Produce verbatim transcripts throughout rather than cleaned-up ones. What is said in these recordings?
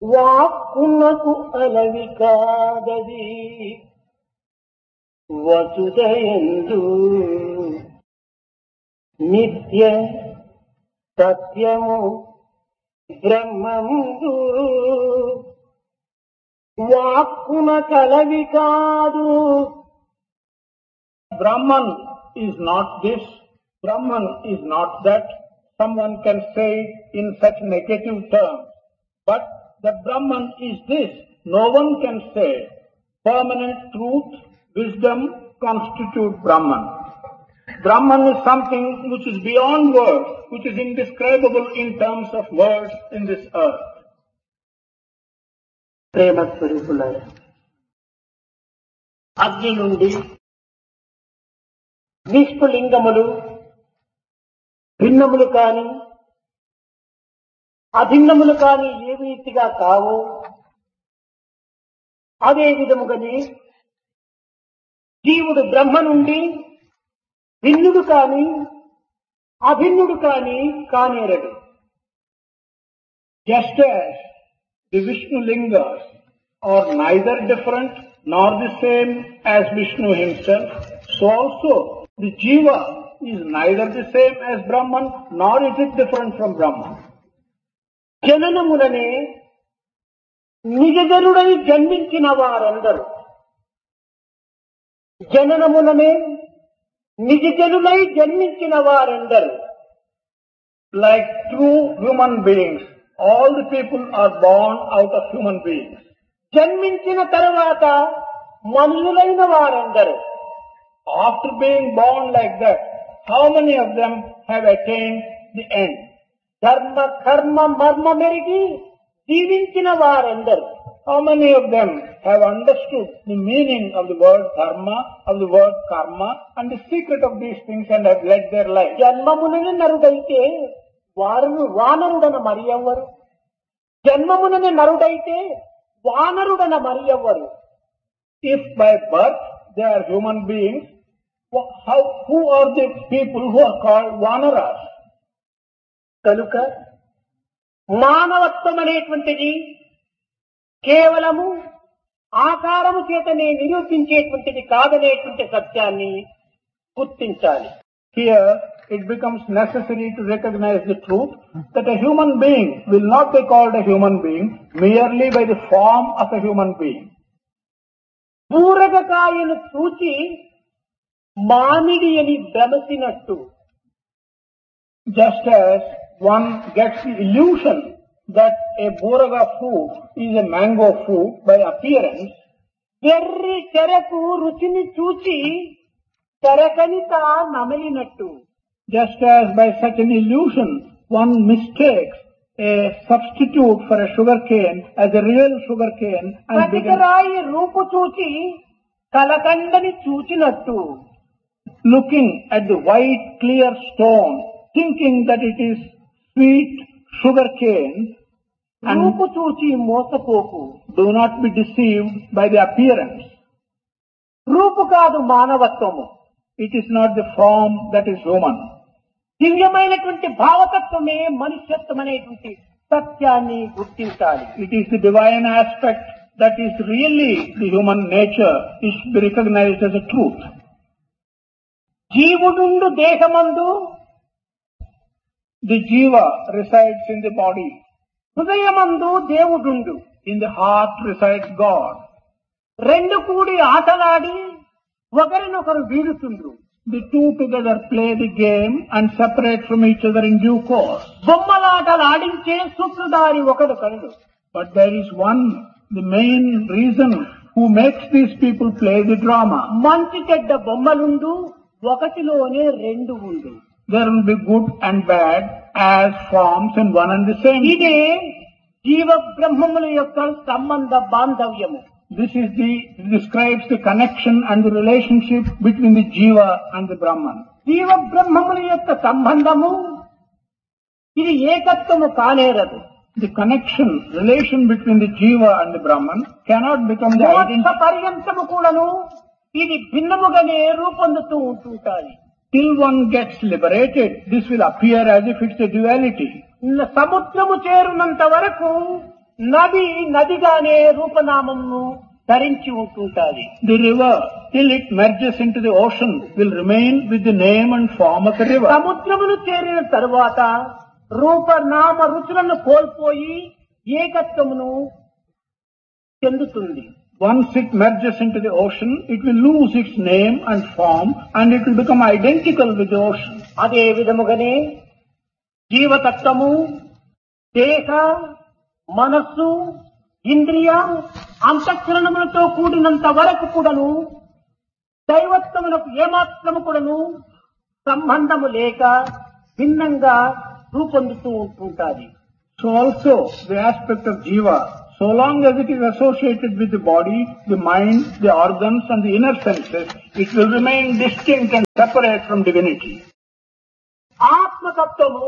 వాక్కునకు అలవి కాదది వసుదయందు నిత్య సత్యము బ్రహ్మముందు వాక్కున కలవి కాదు. Brahman is not this, Brahman is not that. Someone can say in such negative terms, but the Brahman is this. No one can say. Permanent truth, wisdom constitute Brahman. Brahman is something which is beyond words, which is indescribable in terms of words in this earth. ప్రేమ స్వరూపులారా, అగ్ని నుండి నిష్ఠలింగములు భిన్నములు కాని అభిన్నములు కాని ఏ రీతిగా కావు, అదే విధముగానే జీవుడు బ్రహ్మ నుండి భిన్నుడు కాని అభిన్నుడు కాని కానేరడు. Just as the Vishnu lingas are neither different nor the same as Vishnu himself, so also the Jiva is neither the same as Brahman nor is it different from Brahman. జననములనే నిజజనుడై జన్మించిన వారందరూ జననములనే నిజజనులై జన్మించిన వారందరూ Like true human beings, all the people are born out of human beings. జన్మించిన తరువాత మనుషులైన వారందరూ After being born like that, how many of them have attained the end? ధర్మ కర్మ మర్మ మెరిగి జీవించిన వారందరూ How many of them have understood the meaning of the word dharma, of the word karma, and the secret of these things and have led their life? జన్మమునని నరుడైతే వారు వానరుడన మరి ఎవ్వరు? జన్మమునని నరుడైతే వానరుడన మరి ఎవ్వరు? If by birth they are human beings, how, who are the people who are called vanaras? కనుక మానవత్వం అనేటువంటిది కేవలము ఆకారము చేతనే నిరూపించేటువంటిది కాదనేటువంటి సత్యాన్ని గుర్తించాలి. Here it becomes necessary to recognize the truth that a human being will not be called a human being merely by the form of a human being. బూరగకాయను చూచి మామిడి అని భ్రమసినట్టు, just as one gets the illusion that a buraga fruit is a mango fruit by appearance, వెర్రి చెరకు రుచిని చూచి తెరకనిత నమిలినట్టు, just as by such an illusion one mistakes a substitute for a sugar cane as a real sugar cane and begins పటికరాయి రూపు చూచి కలకండని చూచినట్టు, looking at the white clear stone thinking that it is sweet sugar cane. And రూపు చూచి మోసపోకు. do not be deceived by the appearance. రూపు కాదు మానవత్వము. It is not the form that is human. దివ్యమైనటువంటి భావతత్వమే మనుష్యత్వం అనేటువంటి సత్యాన్ని గుర్తించాలి. It is the divine aspect that is really the human nature is to be recognized as a truth. జీవుడుండు దేహమందు The jiva resides in the body. హృదయమందు దేవుడుండు. In the heart resides God. రెండు కూడి ఆటలాడి ఒకరినొకరు వీడుతుండ్రు. The two together play the game and separate from each other in due course. బొమ్మలాటలు ఆడించే సూత్రధారి ఒకడు కలడు. But there is one, the main reason who makes these people play the drama. మంచి చెడ్డ బొమ్మలుండు, ఒకటిలోనే రెండు ఉండు. There will be good and bad as forms in one and the same. ఇదే జీవ బ్రహ్మముల యొక్క సంబంధ బాంధవ్యము. This is the, describes the connection and the relationship between the jiva and the Brahman. జీవ బ్రహ్మముల యొక్క సంబంధము ఇది ఏకత్వము కానేరదు. The connection, relation between the jiva and the Brahman cannot become the మోక్ష identity. పర్యంతము కూడాను ఇది భిన్నముగానే రూపొందుతూ ఉంటుంటాయి. Till one gets liberated, this will appear as if it's a duality. సముద్రము చేరునంత వరకు నది నదిగానే రూపనామమును ధరించి ఉంటుంటాది. The river, till it merges into the ocean, will remain with the name and form of the river. సముద్రమును చేరిన తరువాత రూపనామ రుచులను కోల్పోయి ఏకత్వమును చెందుతుంది. Once it merges into the ocean, it will lose its name and form and it will become identical with the ocean. అదే విధముగానే జీవతత్వము, దేహ, మనస్సు, ఇంద్రియ, అంతఃకరణములతో కూడినంత వరకు కూడాను దైవత్వమునకు ఏమాత్రము కూడాను సంబంధము లేక భిన్నంగా రూపొందుతూ ఉంటుంటాది. So also the aspect of jiva, so long as it is associated with the body, the mind, the organs and the inner senses, it will remain distinct and separate from divinity. ఆత్మతత్వము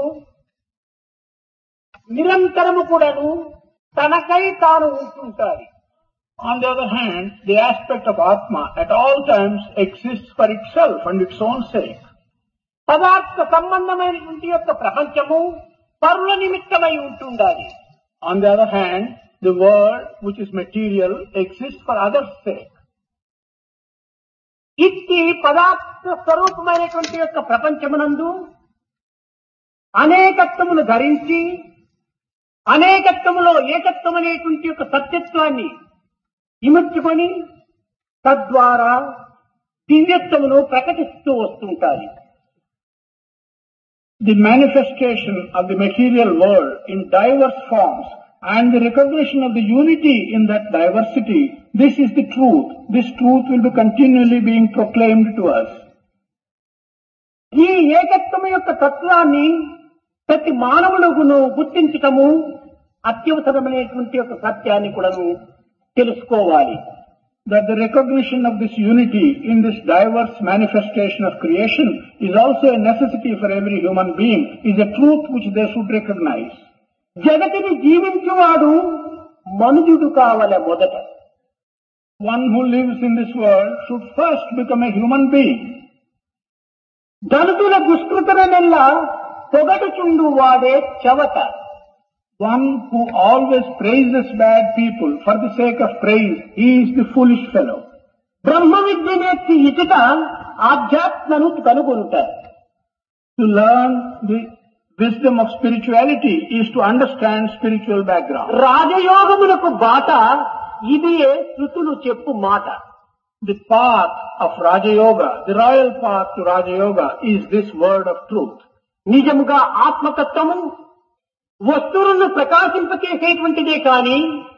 నిరంతరము కూడాను తనకై తాను ఉంటుంటాది. On the other hand, the aspect of Atma at all times exists for itself and its own sake. పదార్థ సంబంధమైనటువంటి యొక్క ప్రపంచము పరుల నిమిత్తమై ఉంటుండాలి. On the other hand, the world which is material exists for others' sake. ఇట్టి పదార్థ స్వరూపమైనటువంటి యొక్క ప్రపంచమునందు అనేకత్వమును ధరించి అనేకత్వములో ఏకత్వం అనేటువంటి యొక్క సత్యత్వాన్ని ఇముడ్చుకొని తద్వారా దివ్యత్వమును ప్రకటిస్తూ వస్తుంటారు. The manifestation of the material world in diverse forms and the recognition of the unity in that diversity, this is the truth. This truth will be continually being proclaimed to us. ఈ ఏకత్వము యొక్క తత్వాన్ని ప్రతి మానవుడును గుర్తించటము అత్యవసరమైనటువంటి యొక్క సత్యాన్ని కూడాను తెలుసుకోవాలి. That the recognition of this unity in this diverse manifestation of creation is also a necessity for every human being, is a truth which they should recognize. జగతిని జీవించువాడు మనుజుడు కావలె మొదట. One who lives in this world should first become a human being. దళితుల దుష్కృతనెల్లా పొగడుచుండు వాడే చవట. One who always praises bad people for the sake of praise, he is the foolish fellow. Brahma Vidya నేర్చి ఇటుట ఆధ్యాత్మను కనుగొనుట. To learn the wisdom of spirituality is to understand spiritual background. రాజయోగమునకు బాట ఇదియే శృతులు చెప్పు మాట. The path of Raja Yoga, the royal path to Raja Yoga, is this word of truth. నిజముగా ఆత్మతత్వము వస్తువులను ప్రకాశింపచేసేటువంటిదే కాని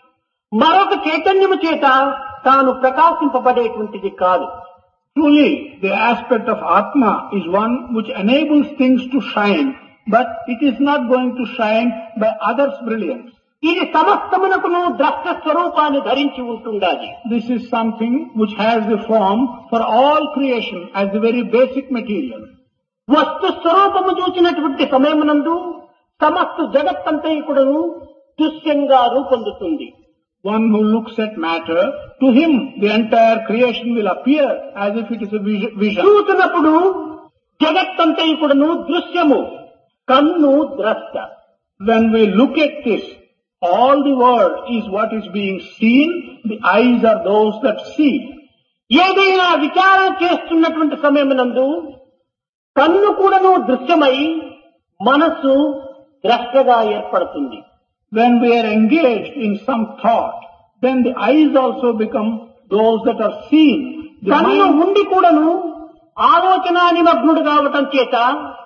మరొక చైతన్యము చేత తాను ప్రకాశింపబడేటువంటిది కాదు. Truly, the aspect of Atma is one which enables things to shine, but it is not going to shine by others' brilliance. ఇది సమస్తమునకును ద్రష్ట స్వరూపాన్ని ధరించి ఉంటుండాలి. This is something which has the form for all creation as the very basic material. వస్తు స్వరూపము చూసినటువంటి సమయమునందు సమస్త జగత్తంతా కూడాను దృశ్యంగా రూపొందుతుంది. One who looks at matter, to him the entire creation will appear as if it is a vision. చూసినప్పుడు జగత్తంతా కూడాను దృశ్యము, కన్ను ద్రష్ట. When we look at this, all the world is what is being seen, the eyes are those that see. ఏదైనా విచారణ చేస్తున్నటువంటి సమయమునందు కన్ను కూడాను దృశ్యమై మనస్సు ద్రష్టగా ఏర్పడుతుంది. When we are engaged in some thought, then the eyes also become those that are seen. కన్ను ఉండి కూడాను ఆలోచన నిమగ్నుడు కావటం చేత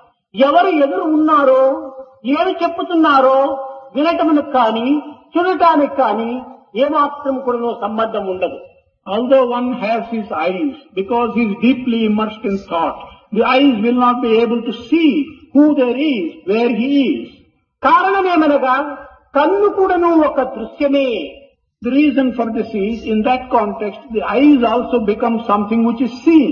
ఎవరు ఎదురు ఉన్నారో ఏమి చెప్పుతున్నారో వినటమునకు కానీ చూడటానికి కానీ ఏమాత్రం కూడాను సంబంధం ఉండదు. Although one has his eyes, because he is deeply immersed in thought, the eyes will not be able to see who there is, where he is. కారణమేమనగా కన్ను కూడాను ఒక దృశ్యమే. The reason for this is, in that context, the eyes also become something which is seen.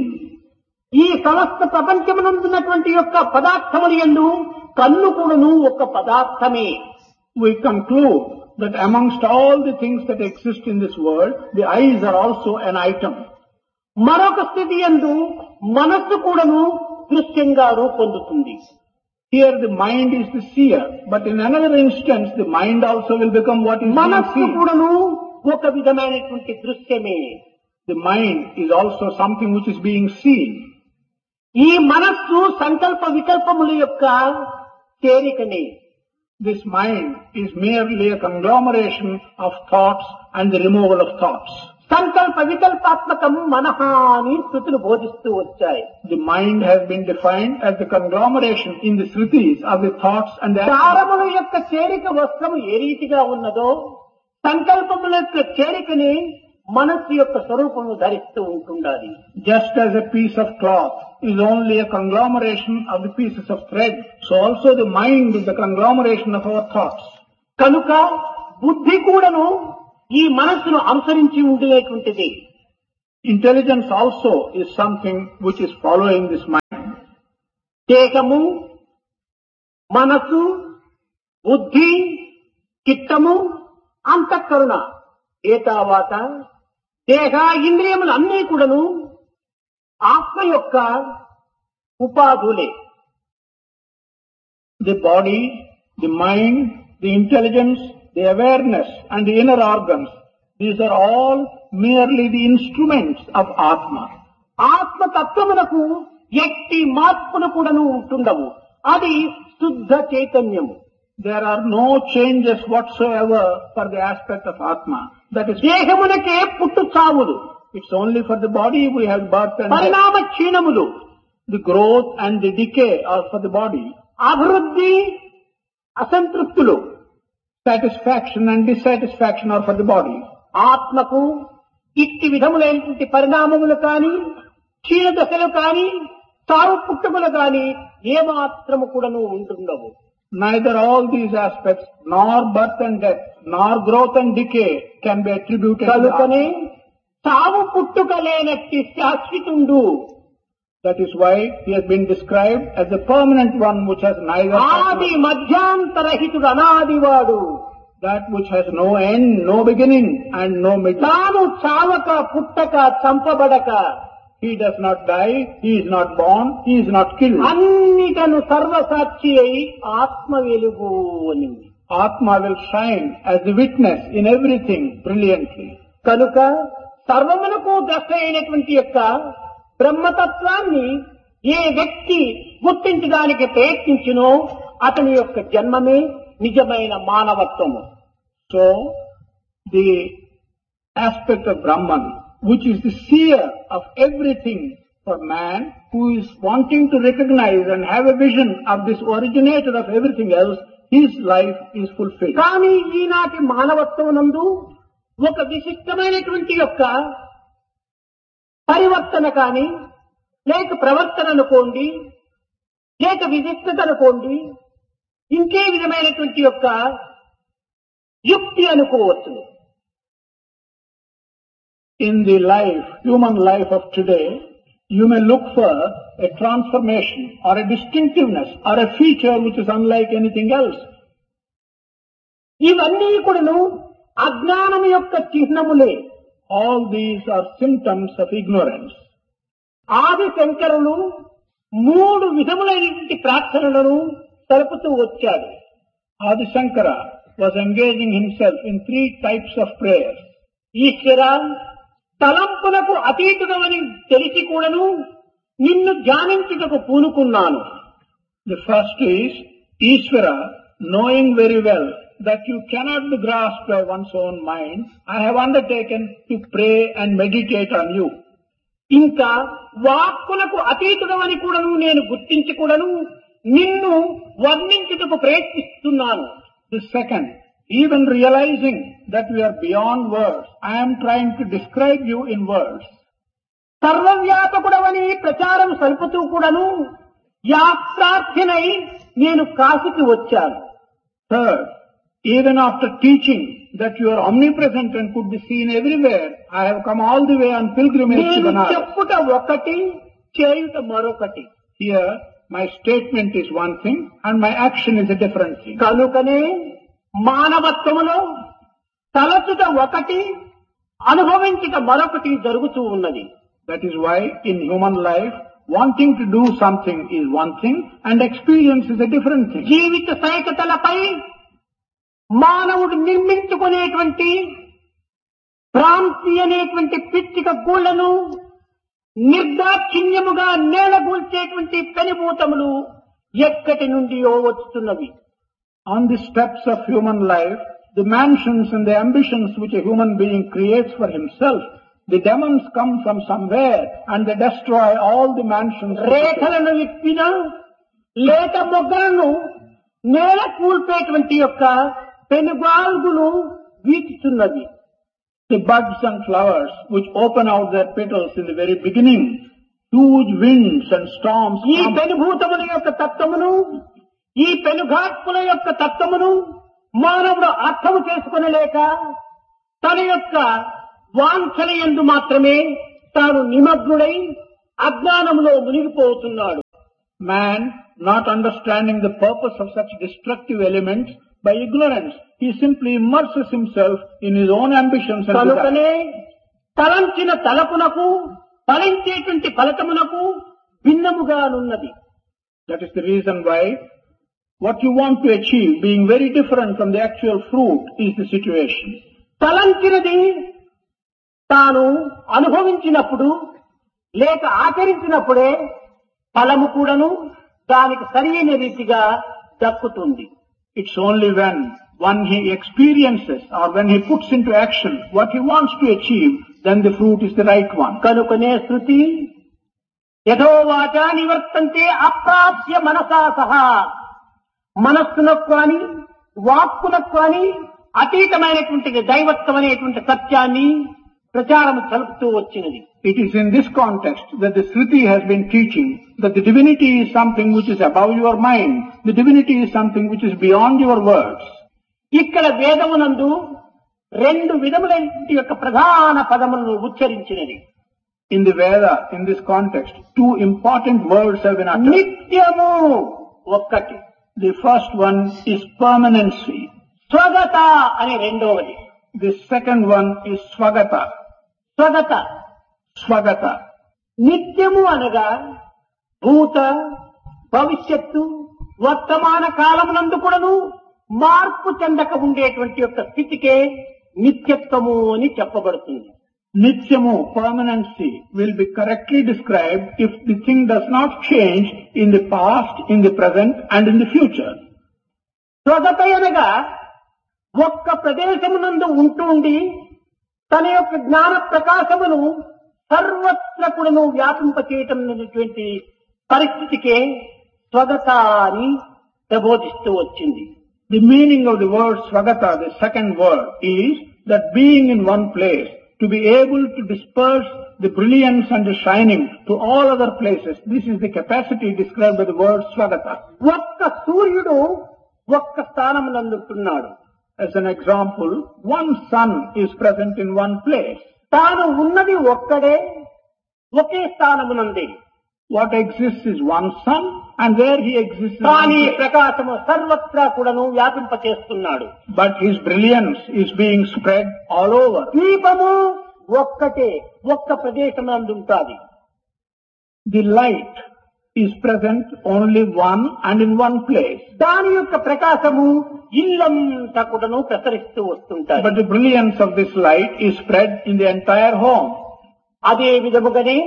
ఈ సమస్త ప్రపంచమునందున్నటువంటి యొక్క పదార్థముల యందు కన్ను కూడాను ఒక పదార్థమే. We conclude that amongst all the things that exist in this world, the eyes are also an item. మరొక స్థితి యందు మనస్సు కూడాను దృశ్యంగా రూపొందుతుంది. Here the mind is the seer, but in another instance the mind also will become what is being మనస్సు seen. కూడాను ఒక విధమైనటువంటి దృశ్యమే. The mind is also something which is being seen. ఈ మనస్సు సంకల్ప వికల్పముల యొక్క చేరికనే. This mind is merely a conglomeration of thoughts and the removal of thoughts. సంకల్ప వికల్పాత్మకం మనః అని శృతులు బోధిస్తూ వచ్చాయి. The mind has been defined as the conglomeration in the Shrutis of the thoughts and the actions. దారముల యొక్క చేరిక వస్త్రము ఏ రీతిగా ఉన్నదో సంకల్పముల యొక్క చేరికని మనస్సు యొక్క స్వరూపము ధరిస్తూ ఉంటుండాలి. Just as a piece of cloth is only a conglomeration of the pieces of thread, so also the mind is the conglomeration of our thoughts. కనుక బుద్ధి కూడాను ఈ మనస్సును అనుసరించి ఉండేటువంటిది. Intelligence also is something which is following this mind. దేహము, మనసు, బుద్ధి, చిత్తము, అంతఃకరణ ఏతావాత దేహ ఇంద్రియములు అన్నీ కూడాను ఆత్మ యొక్క ఉపాధులే. The body, the mind, the intelligence, the awareness and the inner organs, these are all merely the instruments of Atma. ఆత్మ తత్వమునకు ఎట్టి మార్పులు కూడాను ఉంటుండవు. అది శుద్ధ చైతన్యము. There are no changes whatsoever for the aspect of Atma. That is, దేహమునకే పుట్టు చావులు, it's only for the body we have birth and death. పరిణామ క్షీణములు, The growth and the decay are for the body. అభివృద్ధి అసంతృప్తులు. Satisfaction and dissatisfaction are for the body. ఆత్మకు ఇట్టి విధములైనటువంటి పరిణామములు కాని, క్షీణ దశలు కాని, సారు పుట్టుకలు కాని ఏమాత్రము కూడాను ఉంటుండవు. Neither all these aspects, nor birth and death, nor growth and decay can be attributed to కనుకనే Atma. సావు పుట్టుక లేనట్టి శాశ్వతుండు. That is why he has been described as the permanent one which has neither ఆది మధ్యాంతరహితుడు అనాదివాడు. that which has no end, no beginning and no middle. తాను చావక పుట్టక చంపబడక He does not die, he is not born, he is not killed. అన్నిటను సర్వసాక్షి అయి ఆత్మ వెలుగు అని. Atma will shine as the witness in everything brilliantly. కనుక సర్వమునకు ద్రష్ట అయినటువంటి యొక్క బ్రహ్మతత్వాన్ని ఏ వ్యక్తి గుర్తించడానికి ప్రయత్నించునో అతని యొక్క జన్మమే నిజమైన మానవత్వము. So, the aspect of Brahman, which is the seer of everything for man, who is wanting to recognize and have a vision of this originator of everything else, his life is fulfilled. కానీ ఈనాటి మానవత్వమునందు ఒక విశిష్టమైనటువంటి యొక్క పరివర్తన కాని, లేక ప్రవర్తన అనుకోండి, లేక విశిష్టత అనుకోండి, ఇంకే విధమైనటువంటి యొక్క యుక్తి అనుకోవచ్చు. In the life, human life of today, you may look for a transformation or a distinctiveness or a feature which is unlike anything else. ఇవన్నీ కూడాను అజ్ఞానం యొక్క చిహ్నములే. All these are symptoms of ignorance. ఆది శంకరులు మూడు విధములైనటువంటి ప్రార్థనలను తెలుపుతూ వచ్చాడు. Adi Shankara was engaging himself in three types of prayers. ఈశ్వర, తలంపులకు అతీతుడమని తెలిసి కూడాను నిన్ను ధ్యానించుటకు పూనుకున్నాను. The first is, Ishvara, knowing very well that you cannot be grasped by one's own mind, I have undertaken to pray and meditate on you. ఇంకా వాక్కులకు అతీతుడమని కూడాను నేను గుర్తించి కూడాను నిన్ను వర్ణించుటకు ప్రయత్నిస్తున్నాను. The second, even realizing that we are beyond words, I am trying to describe you in words. సర్వవ్యాపకుడవని ప్రచారం సల్పుతూ కూడాను యాత్రార్థినై నేను కాశీకి వచ్చాను. Third, even after teaching that you are omnipresent and could be seen everywhere, I have come all the way on pilgrimage to నేను Banaras. చెప్పుట ఒకటి, చేయుట మరొకటి. Here, my statement is one thing and my action is a different thing. కనుకనే మానవత్వములో తలచుట ఒకటి, అనుభవించుట మరొకటి జరుగుతూ ఉన్నది. That is why in human life, Wanting to do something is one thing and experience is a different thing. జీవిత సైకతలపై మానవుడు నిర్మించుకునేటువంటి భ్రాంతి అనేటువంటి పిచ్చిక గూళ్లను నిర్దాక్షిణ్యముగా నేలగూల్చేటువంటి పెనుభూతములు ఎక్కటి నుండియో వచ్చుతున్నవి. On the steps of human life, the mansions and the ambitions which a human being creates for himself, the demons come from somewhere and they destroy all the mansions. రేఖలను విప్పిన లేత మొగ్గలను నేల కూల్పేటువంటి యొక్క పెనుగాల్గులు వీచుతున్నది. The buds and flowers which open out their petals in the very beginning, huge winds and storms. ఈ పెనుభూతముల యొక్క తత్వమును, ఈ పెనుగాడ్పుల యొక్క తత్వమును మానవుడు అర్థము చేసుకొనలేక తన యొక్క వాంఛన యందు మాత్రమే తాను నిమగ్నుడై అజ్ఞానములో మునిగిపోతున్నాడు. Man, not understanding the purpose of such destructive elements, by ignorance, he simply immerses himself in his own ambitions and desires. కనుకనే తలంచిన తలపునకు ఫలించేటువంటి ఫలితమునకు భిన్నముగానున్నది. That is the reason why what you want to achieve being very different from the actual fruit is the situation. తలంచినది తాను అనుభవించినప్పుడు లేక ఆచరించినప్పుడే ఫలము కూడాను దానికి సరైన రీతిగా దక్కుతుంది. It's only when one he experiences or when he puts into action what he wants to achieve, then the fruit is the right one. కనుకనే శృతి యథోవాచా నివర్తంతే అప్రాప్య మనసా సహా, మనస్సునకు కానీ వాక్కునకు కానీ అతీతమైనటువంటి దైవత్వం అనేటువంటి సత్యాన్ని ప్రచారం జరుపుతూ వచ్చినది. It is in this context that the Shruti has been teaching that the divinity is something which is above your mind, the divinity is something which is beyond your words. ఇక్కడ వేదమునందు రెండు విధములైన యొక్క ప్రధాన పదములను ఉచ్చరించినది. In the Veda, in this context, two important words have been uttered. నిత్యము ఒక్కటి, The first one is permanency. స్వగత అనే రెండవది. The second one is Swagata. స్వగత Swagata. నిత్యము అనగా భూత భవిష్యత్తు వర్తమాన కాలమునందు కూడాను మార్పు చెందక ఉండేటువంటి యొక్క స్థితికే నిత్యత్వము అని చెప్పబడుతుంది. Nityamu, permanency, will be correctly described if the thing does not change in the past, in the present and in the future. స్వగత అనగా ఒక్క ప్రదేశమునందు ఉంటుండి తన యొక్క జ్ఞాన ప్రకాశమును సర్వత్ర కూడాను వ్యాపింపచేయటం అనేటువంటి పరిస్థితికే స్వగత అని ప్రబోధిస్తూ వచ్చింది. The meaning of the word Swagata, the second word, is that being in one place, to be able to disperse the brilliance and the shining to all other places. This is the capacity described by the word Swagata. ఒక్క సూర్యుడు ఒక్క స్థానమునందుతున్నాడు. As an example, one sun is present in one place. తాను ఉన్నది ఒక్కడే ఒకే స్థానమునంది. What exists is one sun and where he exists is one కానీ place. ప్రకాశము సర్వత్రా కూడాను వ్యాపింపచేస్తున్నాడు. But his brilliance is being spread all over. దీపము ఒక్కటే ఒక్క ప్రదేశమునందుంటాది. The light is present only one and in one place. దాని యొక్క ప్రకాశము ఇల్లంతా కూడాను ప్రసరిస్తూ వస్తుంటాయి. But the brilliance of this light is spread in the entire home. అదే విధముగానే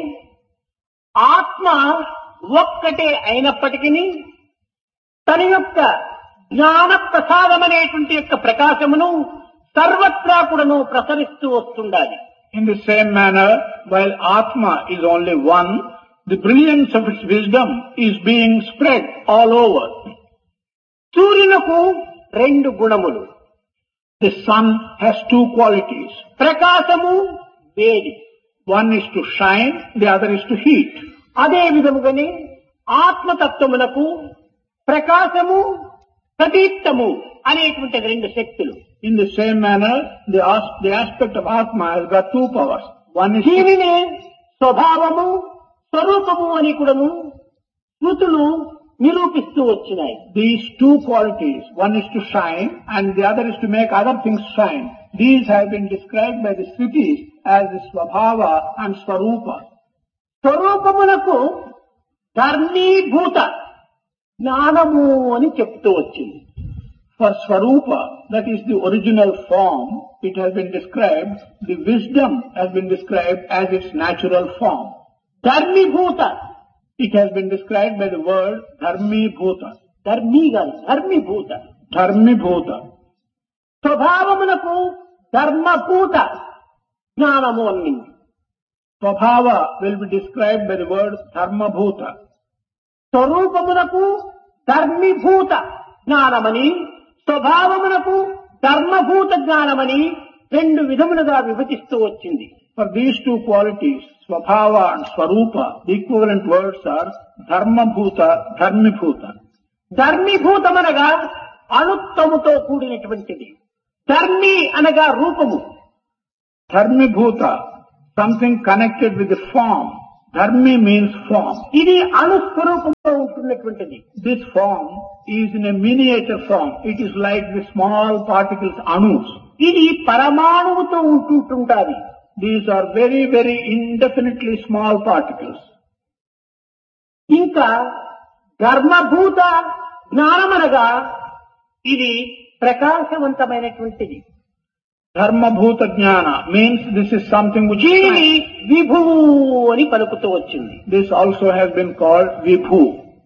ఆత్మ ఒక్కటే అయినప్పటికీ తన యొక్క జ్ఞాన ప్రసాదం అనేటువంటి యొక్క ప్రకాశమును సర్వత్రా కూడాను ప్రసరిస్తూ వస్తుండాలి. In the same manner, while Atma is only one, the brilliance of its wisdom is being spread all over. సూర్యునకు రెండు గుణములు. The sun has two qualities. ప్రకాశము, వేడి. One is to shine, the other is to heat. అదే విధముగానే ఆత్మతత్వమునకు ప్రకాశము, ప్రదీప్తము అనేటువంటి రెండు శక్తులు. In the same manner, the, as- the aspect of Atma has got two powers. One is to దీనినే స్వభావము, స్వరూపము అని కూడాను స్మృతులు నిరూపిస్తూ వచ్చినాయి. these two qualities. One is to shine and the other is to make other things shine. These have been described by the Shrutis as the Swabhava and Swarupa. స్వరూపమునకు ధర్మీభూత జ్ఞానము అని చెప్తూ వచ్చింది. For Swarupa, that is the original form, it has been described, the wisdom has been described as its natural form. ధర్మీభూత, It has been described by the word Dharmibhuta. ధర్మీ గాని ధర్మీభూత. Dharmibhuta. స్వభావమునకు ధర్మభూత జ్ఞానము అన్నింది. Swabhava will be described by the word Dharmabhuta. స్వరూపమునకు ధర్మీభూత జ్ఞానమని, స్వభావమునకు ధర్మభూత జ్ఞానమని రెండు విధములుగా విభజిస్తూ వచ్చింది. For these two qualities, Swabhava and Swarupa, the equivalent words are Dharmabhuta, Dharmibhuta. ధర్మీభూతమనగా అణుత్వముతో కూడినటువంటిది. ధర్మి అనగా రూపము. Dharmibhuta, something connected with the form. Dharmi means form. ఇది అణుస్వరూపంలో ఉంటున్నటువంటిది. This form is in a miniature form. It is like the small particles, anus. ఇది పరమాణువుతో ఉంటుంటుంటాది. These are very, very indefinitely small particles. ఇంకా ధర్మభూత జ్ఞానమనగా ఇది ప్రకాశవంతమైనటువంటిది. Dharmabhuta Jnana means this is something which దీనిని shines. విభువు అని పలుకుతూ వచ్చింది. This also has been called Vibhu.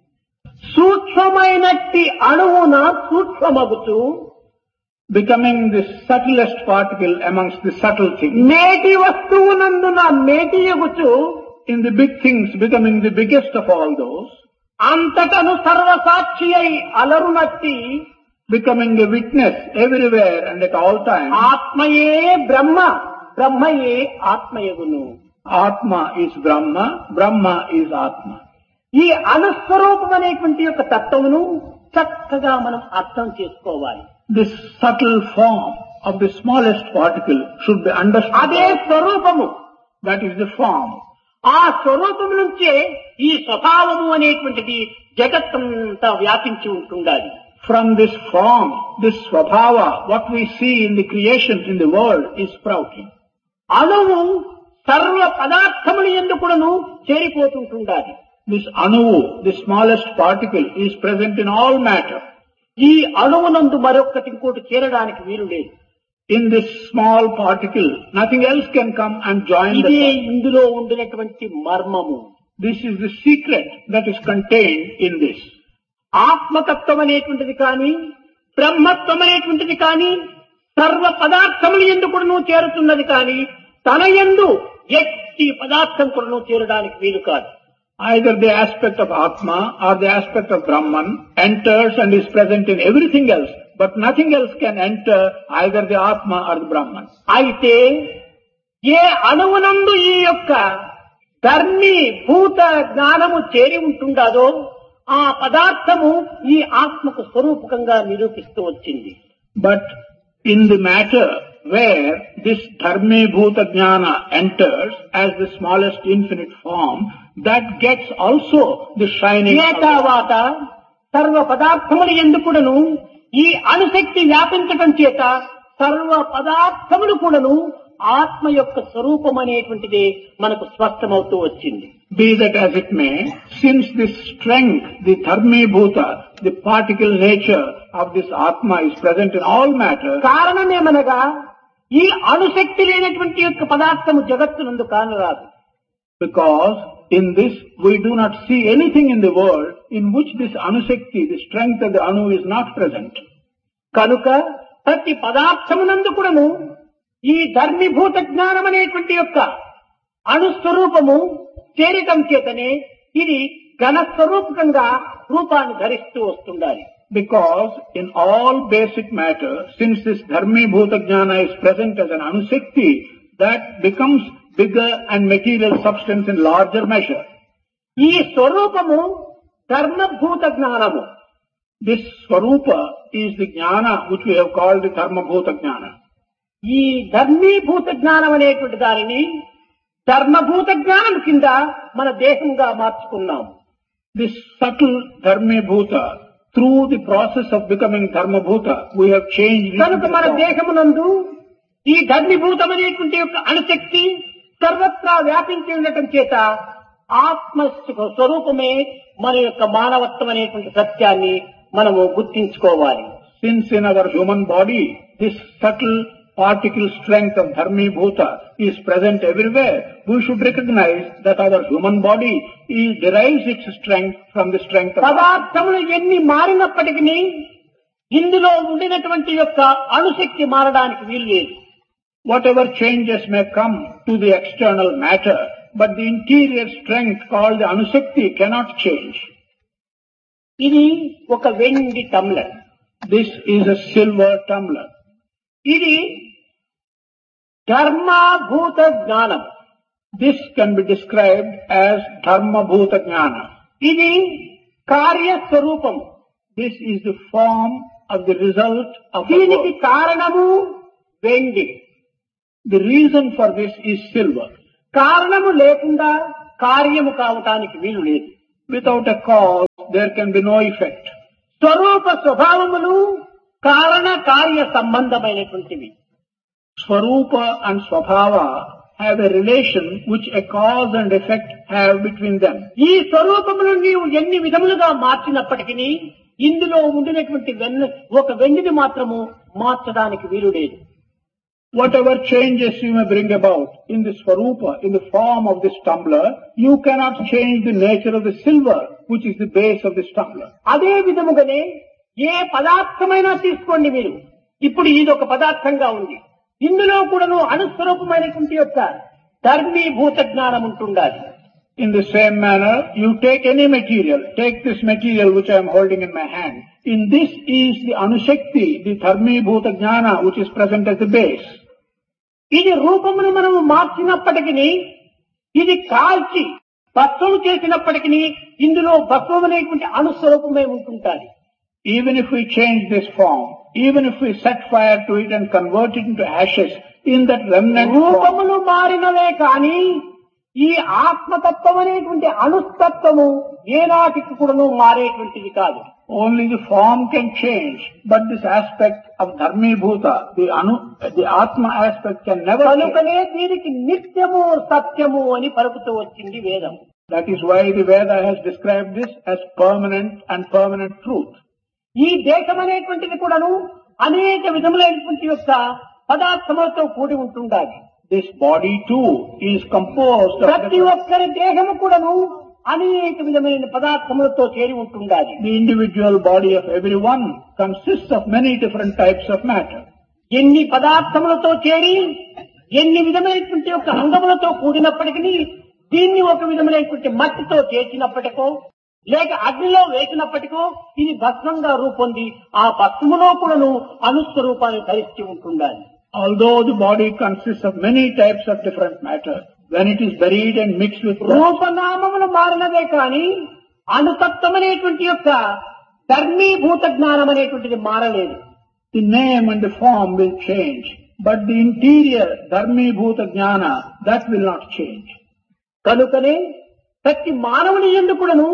సూక్ష్మమైనట్టి అణువున సూక్ష్మమగుతూ Becoming the subtlest particle amongst the subtle things. మేటి వస్తువునందున మేటి ఎగుచు In the big things, becoming the biggest of all those. అంతటను సర్వసాక్షి అయి అలరునట్టి Becoming a witness everywhere and at all times. ఆత్మయే బ్రహ్మ, బ్రహ్మయే ఆత్మయగును. Atma is Brahma, Brahma is Atma. ఈ అనుస్వరూపం అనేటువంటి యొక్క తత్వమును చక్కగా మనం అర్థం చేసుకోవాలి. This subtle form of the smallest particle should be understood. అదే స్వరూపము. That is the form. ఆ స్వరూపం నుంచే ఈ స్వభావము అనేటువంటిది జగత్తంతా వ్యాపించి ఉంటుండాలి. From this form, this Swabhava, what we see in the creation in the world is sprouting. అణువు సర్వ పదార్థములు ఎందుకును చేరిపోతుంటుండాలి. This Anuvu, the smallest particle, is present in all matter. ఈ అణువునందు మరొక్కటి ఇంకోటి చేరడానికి వీలు లేదు. In this small particle, nothing else can come and join the ఇదే sun. ఇందులో ఉండినటువంటి మర్మము. This is the secret that is contained in this. ఆత్మతత్వం అనేటువంటిది కానీ, బ్రహ్మత్వం అనేటువంటిది కానీ, సర్వ పదార్థములు ఎందుకును చేరుతున్నది కానీ, తన యందు ఎట్టి పదార్థం కూడా చేరడానికి వీలు కాదు. Either the aspect of Atma or the aspect of Brahman enters and is present in everything else, but nothing else can enter either the Atma or the Brahman. అయితే ఏ అణువునందు ఈ యొక్క ధర్మి భూత జ్ఞానము చేరి ఉంటుండాదో ఆ పదార్థము ఈ ఆత్మకు స్వరూపకంగా నిరూపిస్తూ వచ్చింది. But in the matter where this Dharmi Bhuta Jnana enters as the smallest infinite form, that gets also the shining. ఏ తర్వాత సర్వ పదార్థములు ఎందుకును ఈ అణుశక్తి వ్యాపించటం చేత సర్వ పదార్థములు కూడాను ఆత్మ యొక్క స్వరూపం అనేటువంటిది మనకు స్పష్టమవుతూ వచ్చింది. Be that as it may, since this strength, the Dharmi Bhuta, the particle nature of this Atma is present in all matter. కారణమేమనగా ఈ అణుశక్తి లేనటువంటి యొక్క పదార్థము జగత్తునందు కానరాదు. Because in this we do not see anything in the world in which this Anusakti, the strength of the Anu is not present. కనుక ప్రతి పదార్థమునందు కూడాను ఈ ధర్మీభూత జ్ఞానం అనేటువంటి యొక్క అణుస్వరూపము చేరటం చేతనే ఇది ఘనస్వరూపకంగా రూపాన్ని ధరిస్తూ వస్తుండాలి. Because in all basic matter, since this Dharmi Bhuta Jnana is present as an Anusakti, that becomes bigger and material substance in larger measure. ఈ స్వరూపము ధర్మభూత జ్ఞానము. This Swarupa is the Jnana which we have called the Dharma Bhuta Jnana. ఈ ధర్మీభూత జ్ఞానం అనేటువంటి దానిని ధర్మభూత జ్ఞానం కింద మన దేహంగా మార్చుకున్నాం. This subtle Dharmi Bhuta, through the process of becoming Dharma Bhuta, we have changed. కనుక మన దేహమునందు ఈ ధర్మీభూతం అనేటువంటి యొక్క అణుశక్తి సర్వత్రా వ్యాపించి ఉండటం చేత ఆత్మ స్వరూపమే మన యొక్క మానవత్వం అనేటువంటి సత్యాన్ని మనము గుర్తించుకోవాలి. Since in our human body, this subtle particle strength of Dharmi Bhuta is present everywhere, we should recognize that our human body is, derives its strength from the strength of పదార్థములు ఎన్ని మారినప్పటికీ ఇందులో ఉండినటువంటి యొక్క అణుశక్తి మారడానికి వీలు లేదు. Whatever changes may come to the external matter, but the interior strength called the Anusakti cannot change. ఇది ఒక వెండి టమ్లర్. This is a silver tumbler. ఇది ధర్మభూత జ్ఞానం. This can be described as Dharma Bhuta Jnana. ఇది కార్యస్వరూపం. This is the form of the result of the దీనికి work. కారణము వెండి. The reason for this is silver. కారణము లేకుండా కార్యము కావటానికి వీలు లేదు. Without a cause, there can be no effect. స్వరూప స్వభావములు కారణ కార్య సంబంధమైనటువంటివి. Swarupa and Swabhava have a relation which a cause and effect have between them. ఈ స్వరూపములు నీవు ఎన్ని విధములుగా మార్చినప్పటికీ ఇందులో ఉండినటువంటి వెన్న ఒక వెండిని మాత్రము మార్చడానికి వీలు లేదు. Whatever changes you may bring about in the Swarupa, in the form of this tumbler, you cannot change the nature of the silver, which is the base of this tumbler. అదే విధముగానే ఏ పదార్థమైనా తీసుకోండి మీరు. ఇప్పుడు ఇది ఒక పదార్థంగా ఉంది. ఇందులో కూడాను అణుస్వరూపమైనటువంటి యొక్క ధర్మీభూత జ్ఞానం ఉంటుండాలి. In the same manner, you take any material, take this material which I am holding in my hand. In this is the Anushakti, the Dharmi Bhuta Jnana, which is present as the base. ఇది రూపమును మనము మార్చినప్పటికీ ఇది కాల్చి భస్మము చేసినప్పటికీ ఇందులో భస్మం అనేటువంటి అణుస్వరూపమే ఉంటుంటాది. Even if we change this form, even if we set fire to it and convert it into ashes, in that remnant form, రూపములు మారినవే కానీ ఈ ఆత్మతత్వం అనేటువంటి అణుస్తత్వము ఏనాటికి కూడాను మారేటువంటిది కాదు. only the form can change, but this aspect of Dharmi Bhuta, the Anu, the Atma aspect can never change. కనుకనే దీనికి నిత్యము సత్యము అని పలుకుతూ వచ్చింది వేదం. That is why the Veda has described this as permanent and permanent truth. ఈ దేశం అనేటువంటిది కూడాను అనేక విధములైనటువంటి యొక్క పదార్థములతో కూడి ఉంటుండాలి. This body too is composed of ప్రతి different- ఒక్కరి దేహము కూడాను అనేక విధమైన పదార్థములతో చేరి ఉంటుండాలి. the individual body of everyone consists of many different types of matter. ఎన్ని పదార్థములతో చేరి ఎన్ని విధమైనటువంటి యొక్క అంగములతో కూడినప్పటికీ దీన్ని ఒక విధమైనటువంటి మట్టితో చేసినప్పటికో లేక అగ్నిలో వేసినప్పటికో ఇది భస్మంగా రూపొంది ఆ భస్మములో కూడాను అణుస్వరూపాన్ని ధరించి ఉంటుండాలి. Although the body consists of many types of different matter, when it is buried and mixed with dust, రూపనామములు మారినదే కానీ అణుతత్వం అనేటువంటి యొక్క ధర్మీభూత జ్ఞానం అనేటువంటిది మారలేదు. the name and the form will change, but the interior Dharmi Bhuta Jnana, that will not change. కనుకనే ప్రతి మానవుని యందు కూడాను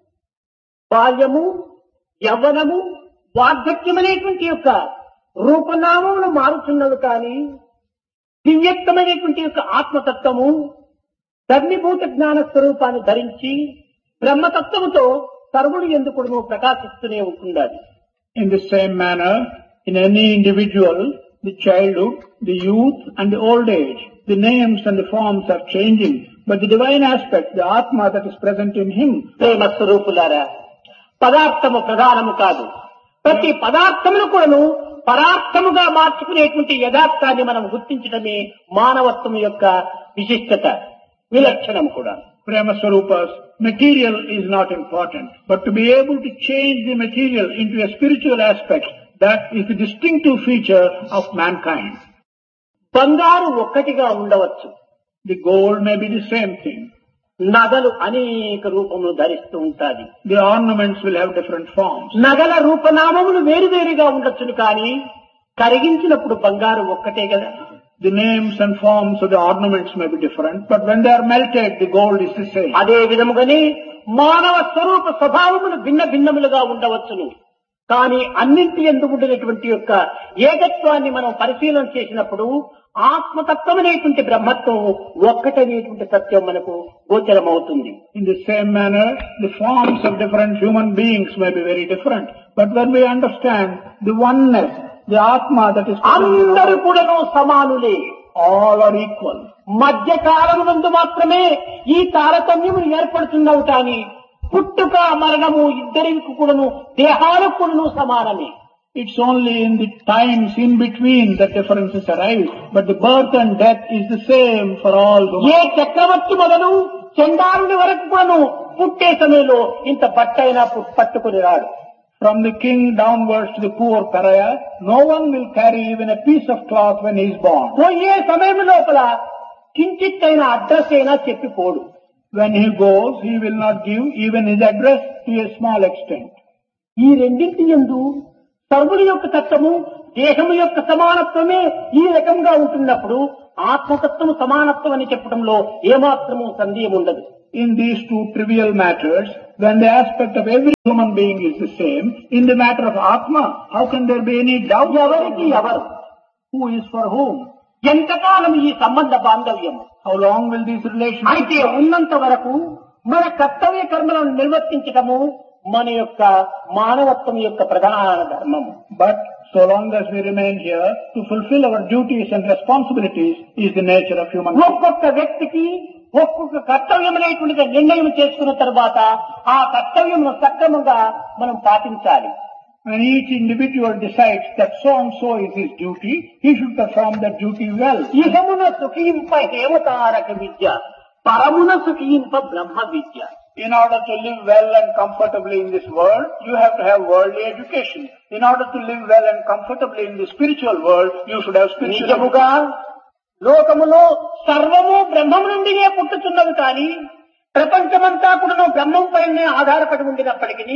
బాల్యము యవ్వనము వార్ధక్యం అనేటువంటి యొక్క రూపనామములు మారుతున్నవి కానీ దివ్యత్వమైనటువంటి యొక్క ఆత్మతత్వము ధర్మీభూత జ్ఞాన స్వరూపాన్ని ధరించి బ్రహ్మతత్వముతో సర్వుడు ఎందుకు ప్రకాశిస్తూనే ఉంటుండాలి. In the same manner, in any individual, the childhood, the youth and the old age, the names and the forms are changing, but the divine aspect, the Atma that is present in him, ప్రేమ స్వరూపులారా, పదార్థము ప్రధానము కాదు. ప్రతి పదార్థమును కూడాను పరార్థముగా మార్చుకునేటువంటి యథార్థాన్ని మనం గుర్తించడమే మానవత్వం యొక్క విశిష్టత, విలక్షణం కూడా. Prema Swarupas, material is not important, but to be able to change the material into a spiritual aspect, that is the distinctive feature of mankind. బంగారు ఒక్కటిగా ఉండవచ్చు, The gold may be the same thing. నగలు అనేక రూపములు ధరిస్తూ ఉంటాది. The ornaments will have different forms. నగల రూపనామములు వేరువేరుగా ఉండొచ్చును కానీ కరిగించినప్పుడు బంగారు ఒక్కటే కదా. The names and forms of the ornaments may be different, but when they are melted, the gold is the same. అదే విధముగానే మానవ స్వరూప స్వభావములు భిన్న భిన్నములుగా ఉండవచ్చును కానీ అన్నింటి యందు ఉండేటువంటి యొక్క ఏకత్వాన్ని మనం పరిశీలన చేసినప్పుడు ఆత్మతత్వం అనేటువంటి బ్రహ్మత్వం ఒక్కటనేటువంటి సత్యం మనకు గోచరమవుతుంది. In the same manner, the forms of different human beings may be very different. But when we understand the oneness, the Atma that is అందరూ కూడాను సమానులే, all are equal. మధ్య కాలం నందు మాత్రమే ఈ తారతమ్యములు ఏర్పడుతున్నవి కానీ పుట్టుక మరణము ఇద్దరికి కూడాను దేహాలకు కూడాను సమానమే. It's only in the times in between that differences arise, but the birth and death is the same for all. ఏ చక్రవర్తి మొదలు చండాలుని వరకు కూడాను పుట్టే సమయంలో ఇంత బట్టైనా పట్టుకుని రాడు. From the king downwards to the poor pariah, no one will carry even a piece of cloth when he is born. పోయే సమయం లోపల కించిత్తైన అడ్రస్ అయినా చెప్పిపోడు. When he goes, he will not give even his address to a small extent. ఈ రెండింటి యందు సర్వుని యొక్క తత్వము దేహము యొక్క సమానత్వమే ఈ రకంగా ఉంటున్నప్పుడు ఆత్మతత్వము సమానత్వం అని చెప్పడంలో ఏమాత్రము సందేహం ఉండదు. In these two trivial matters, when the aspect of every human being is the same, in the matter of Atma, how can there be any doubt? ఎవరికి ఎవరు, Who is for whom? ఎంతకాలం ఈ సంబంధ బాంధవ్యం, How long will these relations అయితే last? ఉన్నంత వరకు మన కర్తవ్య కర్మలను నిర్వర్తించటము మన యొక్క మానవత్వం యొక్క ప్రధాన ధర్మము. But so long as we remain here, to fulfill our duties and responsibilities is the nature of human being. ఒక్కొక్క వ్యక్తికి ఒక్కొక్క కర్తవ్యం అనేటువంటి నిర్ణయం చేసుకున్న తర్వాత ఆ కర్తవ్యమును సక్రమంగా మనం పాటించాలి. When each individual decides that so and so is his duty, he should perform that duty well. ఇహమున సుఖింప హేమతారక Vidya, పరమున సుఖింప Brahma Vidya. In order to live well and comfortably in this world, you have to have worldly education. In order to live well and comfortably in the spiritual world, you should have spiritual education. నిజముగా లోకములో సర్వము బ్రహ్మం నుండినే పుట్టుతున్నది కానీ ప్రపంచమంతా కూడాను బ్రహ్మం పైనే ఆధారపడి ఉండినప్పటికీ,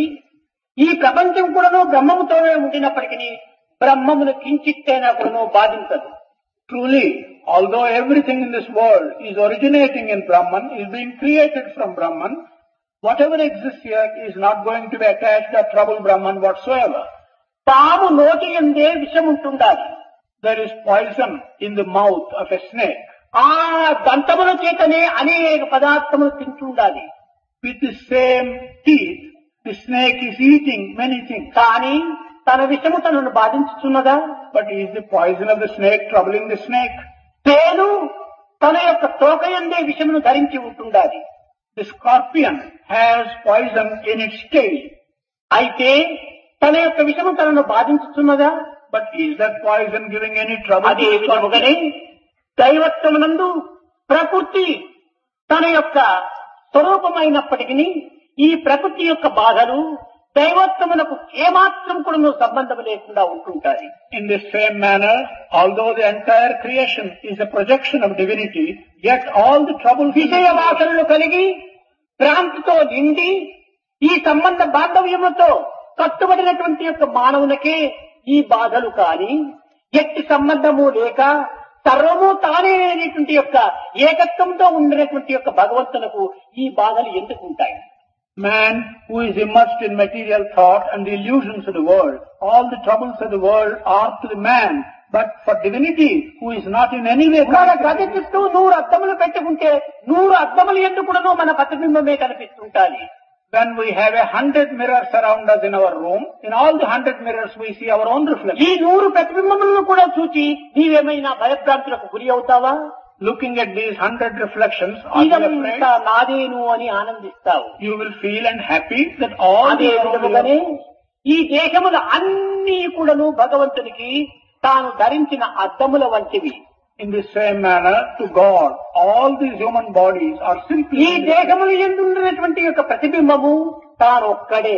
ఈ ప్రపంచం కూడాను బ్రహ్మముతోనే ఉండినప్పటికీ బ్రహ్మమును కించిత్తైనా కూడాను బాధించదు. Truly, although everything in this world is originating in Brahman, is being created from Brahman, whatever exists here is not going to be attached or trouble Brahman whatsoever. తాము నోటి యందే విషం ఉంటుండాలి. There is poison in the mouth of a snake. ఆ దంతముల చేతనే అనేక పదార్థములు తింటుండాలి. With the same teeth, the snake is eating many things. కానీ తన విషము తనను బాధించుతున్నదా? But is the poison of the snake troubling the snake? తేను తన యొక్క తోకయందే విషమును ధరించి ఉంటుండాలి. The scorpion has poison in its tail. అయితే తన యొక్క విషము తనను బాధించుతున్నదా? But is that poison giving any trouble అదే to the విధముగానే scorpion? దైవత్వమునందు ప్రకృతి తన యొక్క స్వరూపమైనప్పటికీ ఈ ప్రకృతి యొక్క బాధలు దైవత్వమునకు ఏమాత్రం కూడా సంబంధం లేకుండా ఉంటుంటాయి. In the same manner, although the entire creation is a projection of divinity, yet all the troubles విషయ వాసనలు కలిగి భ్రాంతితో నిండి ఈ సంబంధ బాంధవ్యముతో కట్టుబడినటువంటి యొక్క మానవునికే ఈ బాధలు కాని ఎట్టి సంబంధము లేక సర్వము తానే అనేటువంటి యొక్క ఏకత్వంతో ఉండినటువంటి యొక్క భగవంతునకు ఈ బాధలు ఎందుకు ఉంటాయి? Man who is immersed in material thought and the illusions of the world, all the troubles of the world are to the man. But for divinity, who is not in any way మన connected గది to చుట్టూ నూరు అద్దములు పెట్టుకుంటే నూరు అద్దములు ఎందుకు కూడాను మన ప్రతిబింబమే కనిపిస్తుంటాయి. when we have a hundred mirrors around us in our room, in all the hundred mirrors we see our own reflection. ఈ నూరు ప్రతిబింబములను కూడా చూచి నీవేమైనా భయభ్రాంతులకు గురి అవుతావా? Looking at these hundred reflections, are you afraid? ఇదంతా నాదేను అని ఆనందిస్తావు. You will feel and happy that all అదే these విధముగానే ఈ దేహములు అన్ని కూడాను భగవంతునికి తాను ధరించిన అద్దముల వంటివి. in the same manner to God, all these human bodies are simply ఈ దేహములు ఎందున్నటువంటి యొక్క ప్రతిబింబము తాను ఒక్కడే.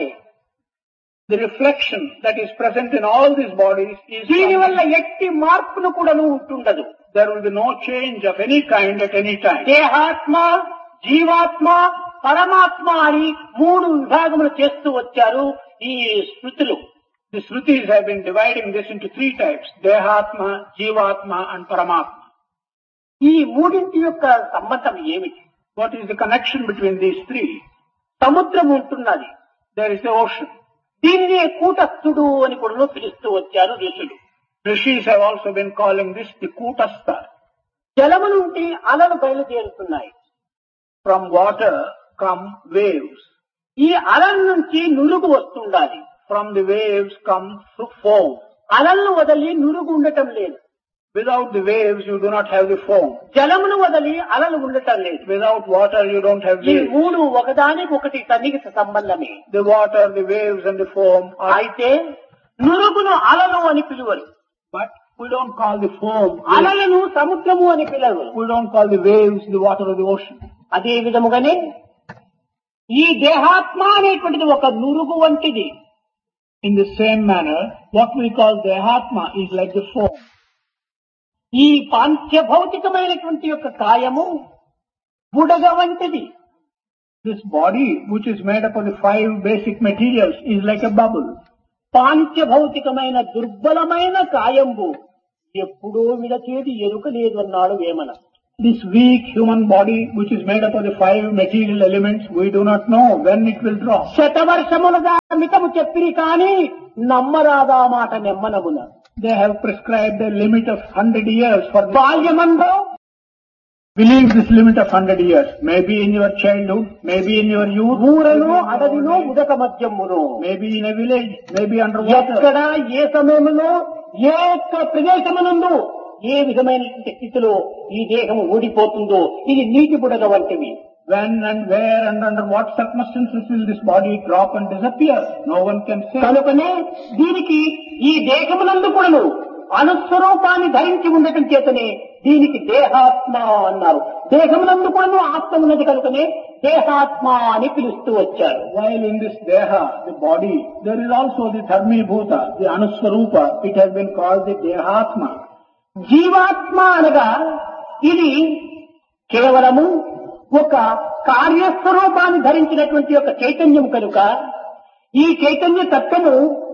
the reflection that is present in all these bodies is దీని వల్ల ఎట్టి మార్పును కూడాను ఉంటుండదు. there will be no change of any kind at any time. దేహాత్మ, జీవాత్మ, పరమాత్మ అని మూడు విభాగములు చేస్తూ వచ్చారు ఈ స్మృతులు. The Shrutis have been dividing this into three types: Dehatma, Jivatma and Paramatma. ఈ మూడింటి యొక్క సంబంధం ఏమిటి? What is the connection between these three? సముద్రం ఉంటున్నది, There is the ocean. దీన్ని కూటస్థుడు అని కూడా పిలుస్తూ వచ్చారు ఋషులు. Rishis have also been calling this the Kutastha. జలము నుండి అలలు బయలుదేరుతున్నాయి. From water come waves. ఈ అలల నుంచి నురుగు వస్తుండాలి. From the waves come foam. అలలను వదిలి నురుగు ఉండటం లేదు. Without the waves you do not have the foam. జలమును వదిలి అలలు ఉండటం లేదు. Without water you don't have ఈ waves. మూడు ఒకదానికి ఒకటి సన్నిహిత సంబంధమే. The water, the waves and the foam are, అయితే నురుగును అలలు అని పిలువరు. but we don't call the foam. అలలను సముద్రము అని పిలవరు. We don't call the waves the water of the ocean. అదే విధముగానే ఈ దేహాత్మ అనేటువంటిది ఒక నురుగు వంటిది. In the same manner, what we call Dehatma is like the foam. ఈ పాంచభౌతికమైనటువంటి యొక్క కాయము బుడగ వంటిది. This body, which is made up of the five basic materials, is like a bubble. పాంచభౌతికమైన దుర్బలమైన కాయంబు ఎప్పుడో విడచేది ఎరుక లేదు అన్నాడు Vemana. This weak human body, which is made up of the five material elements, we do not know when it will drop. శతవర్షములుగా మితము చెప్పిరి కాని నమ్మరాదా మాట నెమ్మనమున. They have prescribed a limit of hundred years for this. బాల్యమందో Believe this limit of hundred years. Maybe in your childhood, maybe in your youth, ఊరలో అడవిలో ఉదక మధ్యమును maybe in a village, maybe underwater. ఎక్కడ ఏ సమయంలో ఏ ఒక్క ప్రదేశమునందు ఏ విధమైనటువంటి స్థితిలో ఈ దేహం ఊడిపోతుందో ఇది నీటి బుడగ వంటివి. When and where and under what circumstances will this body drop and disappear? No one can say. కనుకనే దీనికి ఈ దేహమునందు కూడాను అనుస్వరూపాన్ని ధరించి ఉండటం చేతనే దీనికి దేహాత్మ అన్నారు. దేహమునందు కూడాను ఆత్మ ఉన్నది కనుకనే దేహాత్మ అని పిలుస్తూ వచ్చారు. While in this deha, the body, there is also the dharmi bhuta, the anuswarupa. It has been called the dehatma. జీవాత్మ అనగా ఇది కేవలము ఒక కార్యస్వరూపాన్ని ధరించినటువంటి ఒక చైతన్యం కనుక ఈ చైతన్య తత్వము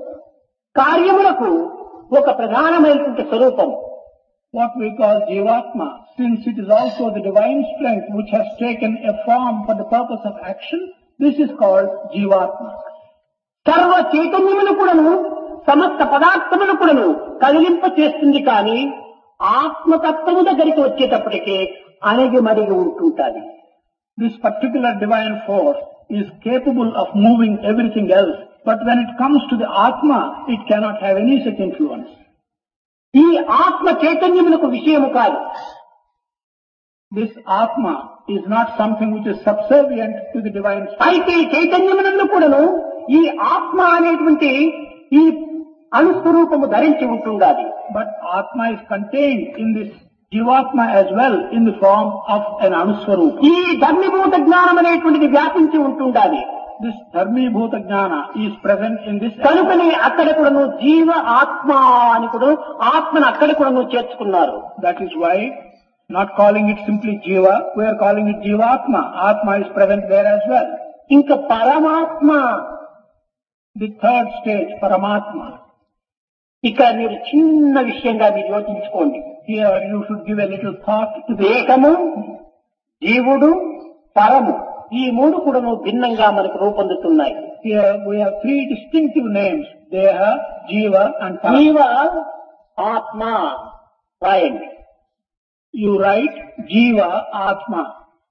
కార్యములకు ఒక ప్రధానమైనటువంటి స్వరూపం. What we call jivatma, since it is also the divine strength which has taken a form for the purpose of action, this is called jivatma. సర్వ చైతన్యమును కూడాను సమస్త పదార్థమును కూడాను కదిలింప చేస్తుంది కానీ ఆత్మతత్వము దగ్గరికి వచ్చేటప్పటికే అణిగి మరిగి ఉంటుంటాది. This particular divine force is capable of moving everything else, but when it comes to the Atma, it cannot have any such influence. ఈ ఆత్మ చైతన్యములకు విషయము కాదు. This Atma is not something which is subservient to the divine spirit. అయితే ఈ చైతన్యమునందు కూడాను ఈ ఆత్మ అనేటువంటి ఈ అనుస్వరూపము ధరించి ఉంటుండాలి. But Atma is contained in this Jivatma as well in the form of an Anuswarupa. ఈ ధర్మభూత జ్ఞానం అనేటువంటిది వ్యాపించి ఉంటుండాలి. This Dharmi Bhuta Jnana is present in this. కనుకనే అక్కడ కూడాను జీవ ఆత్మ అని కూడా ఆత్మను అక్కడ కూడాను చేర్చుకున్నారు. That is why, not calling it simply Jiva, we are calling it Jivatma. Atma is present there as well. ఇంకా పరమాత్మ, The third stage, Paramatma. ఇక్కడ మీరు చిన్న విషయంగా మీరు యోచించుకోండి. Here you should give a little thought to the దేహము, జీవుడు, పరము ఈ మూడు కూడాను భిన్నంగా మనకు రూపొందుతున్నాయి. Here we have three distinctive names, Deha, Jiva and Para. జీవ ఆత్మ రాయండి. You write Jiva, Atma.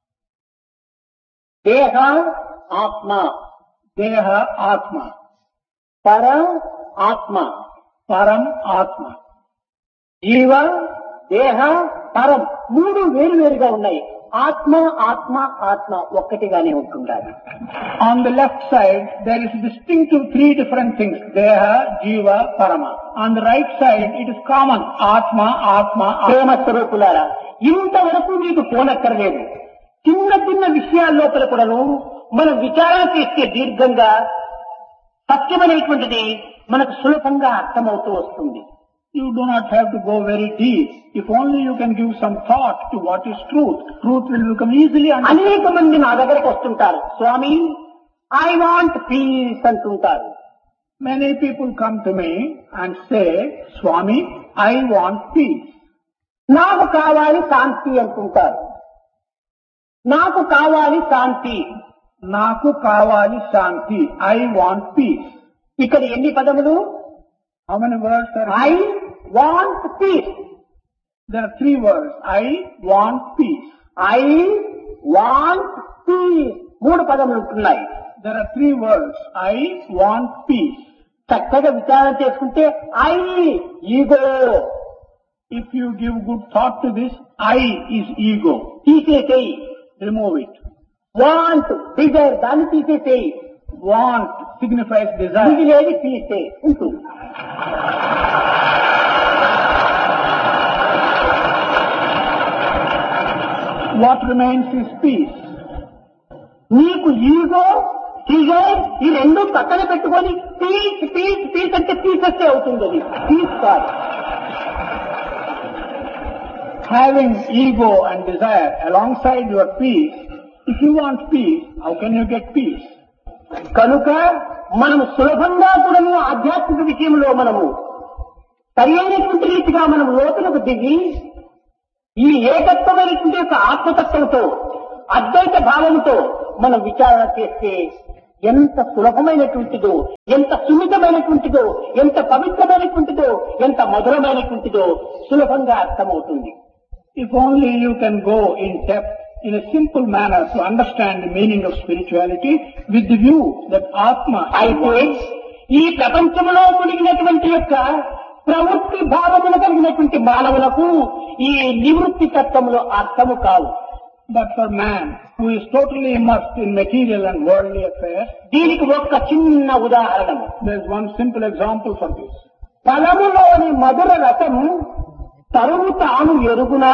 దేహ ఆత్మ, Deha, Atma. పర ఆత్మ, Param, Atma. జీవ దేహ పరం మూడు వేరు వేరుగా ఉన్నాయి. ఆత్మ ఆత్మ ఆత్మ ఒక్కటిగానే ఉంటుండాలి. On the left side, there is distinctive three different things, Deha, Jiva, Parama. On the right side, it is common, Atma, Atma, Atma. ప్రేమ స్వరూపులారా, ఇంతవరకు మీకు పోనక్కర్లేదు. చిన్న చిన్న విషయాల లోపల కూడాను మనం విచారణ చేస్తే దీర్ఘంగా సత్యమనేటువంటిది మనకు సులభంగా అర్థమవుతూ వస్తుంది. You do not have to go very deep. If only you can give some thought to what is truth, truth will become easily understood. అనేక మంది నా దగ్గరకు వస్తుంటారు, స్వామి ఐ వాంట్ పీస్ అంటుంటారు. Many people come to me and say, Swami, I want peace. నాకు కావాలి శాంతి అంటుంటారు. నాకు కావాలి శాంతి. Naku kavali shanti. I want peace. ఇక్కడ ఎన్ని పదములు? How many words are I want peace. There are three words. I want peace. I want peace. మూడు పదములు ఉంటున్నాయి. There are three words. I want peace. చక్కగా విచారణ చేసుకుంటే I ego. If you give good thought to this, I is ego. తీసేసేయి. Remove it. Want Dzire, దాన్ని తీసేసేయి. Want signifies desire. మిగిలేది తీసే ఉంటుంది. What remains is peace. నీకు ఈగో డిజైర్ ఈ రెండు పక్కన పెట్టుకొని పీస్ పీస్ పీస్ అంటే తీసేస్తే అవుతుంది. అది పీస్ కాదు. Having ego and desire alongside your peace, if you want peace, how can you get peace? కనుక మనము సులభంగా కూడా ఆధ్యాత్మిక విషయంలో మనము సరైనటువంటి రీతిగా మనం లోతులకు దిగి ఈ ఏకత్వమైనటువంటి యొక్క ఆత్మతత్వంతో అద్వైత భావంతో మనం విచారణ చేస్తే ఎంత సులభమైనటువంటిదో, ఎంత సున్నితమైనటువంటిదో, ఎంత పవిత్రమైనటువంటిదో, ఎంత మధురమైనటువంటిదో సులభంగా అర్థమవుతుంది. If only you can go in depth in a simple manner to understand the meaning of spirituality with the view that Atma అయితే ఈ ప్రపంచంలో మునిగినటువంటి యొక్క ప్రవృత్తి భావములు కలిగినటువంటి మానవులకు ఈ నివృత్తి తత్వములో అర్థము కావు. But for man who is totally immersed in material and worldly affairs, దీనికి ఒక్క చిన్న ఉదాహరణము. there is one simple example for this. ఫలములోని మధుర రసం తరువు తాను ఎరుగునా?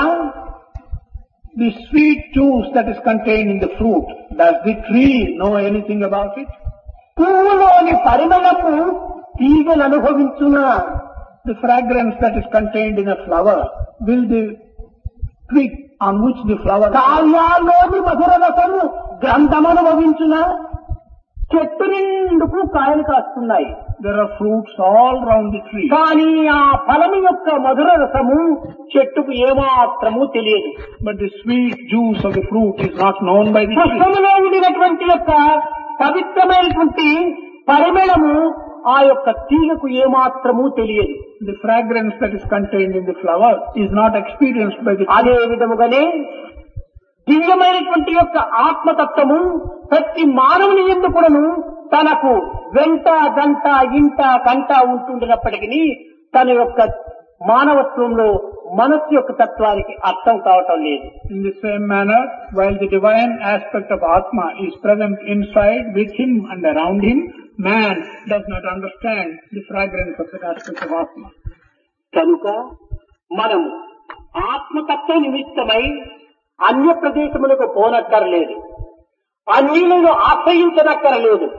The sweet juice that is contained in the fruit, does the tree know anything about it? పువ్వులోని పరిమళము తీగలు అనుభవించునా? The fragrance that is contained in a flower, will the twig on which the flower కాయాల్లోని మధుర రసము గ్రంథం అనుభవించునా? చెట్టు నిండుకు కాయలు కాస్తున్నాయి. there are fruits all round the tree. కానీ ఆ ఫలము యొక్క మధుర రసము చెట్టుకు ఏమాత్రము తెలియదు. But the sweet juice of the fruit is not known by the tree. పుష్పములో ఉండినటువంటి యొక్క పవిత్రమైనటువంటి పరిమళము ఆ యొక్క తీగకు ఏమాత్రము తెలియదు. The fragrance that is contained in the flower is not experienced by the tree. అదే విధముగానే దివ్యమైనటువంటి యొక్క ఆత్మతత్వము ప్రతి మానవుని యందు కూడాను తనకు వెంట గంట ఇంట కంట ఉంటుండినప్పటికీ తన యొక్క మానవత్వంలో మనస్సు యొక్క తత్వానికి అర్థం కావటం లేదు. In the same manner, while the divine aspect of Atma is present inside, with him and around him, man does not understand the fragrance of that aspect of Atma. కనుక మనము ఆత్మతత్వ నిమిత్తమై అన్య ప్రదేశములకు పోనక్కరలేదు, అన్యులను ఆశ్రయించనక్కరలేదు.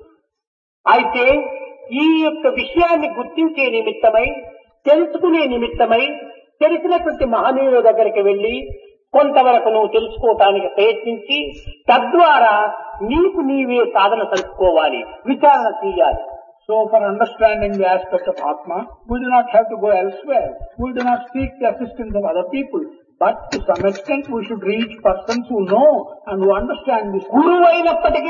అయితే ఈ యొక్క విషయాన్ని గుర్తించే నిమిత్తమై, తెలుసుకునే నిమిత్తమై తెలిసినటువంటి మహనీయుల దగ్గరికి వెళ్లి కొంతవరకు నువ్వు తెలుసుకోవటానికి ప్రయత్నించి తద్వారా నీకు నీవే సాధన తెలుసుకోవాలి, విచారణ చేయాలి. So for understanding the aspect of Atma, we do not have to go elsewhere. We do not seek the assistance of other people. But to some extent we should reach persons who know and who understand this. గురువు అయినప్పటికీ